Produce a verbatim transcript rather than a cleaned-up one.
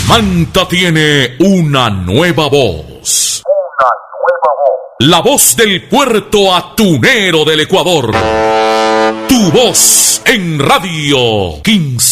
Manta tiene una nueva voz. Una nueva voz. La voz del puerto atunero del Ecuador. Tu voz en Radio quince.